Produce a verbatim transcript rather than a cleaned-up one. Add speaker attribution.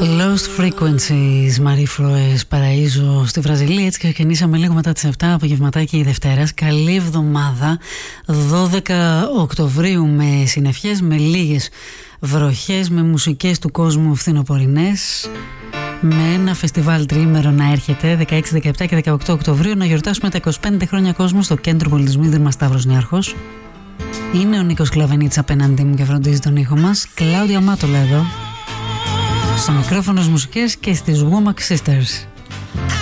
Speaker 1: Lost Frequencies, Marie Froes, Παραΐζο στη Βραζιλία. Έτσι ξεκινήσαμε λίγο μετά τις επτά, απογευματάκι Δευτέρας. Καλή εβδομάδα, δώδεκα Οκτωβρίου, με συννεφιές, με λίγες βροχές, με μουσικές του κόσμου φθινοπορεινές, με ένα φεστιβάλ τριήμερο να έρχεται δεκαέξι, δεκαεπτά και δεκαοκτώ Οκτωβρίου, να γιορτάσουμε τα είκοσι πέντε χρόνια κόσμου στο Κέντρο Πολιτισμού Ίδρυμα Σταύρος Νιάρχος. Είναι ο Νίκος Κλαβενίτης απέναντί μου και φροντίζει τον ήχο μας. Κλάουδια Μάτολα εδώ στο μικρόφωνο, μουσικές και στις Womack Sisters.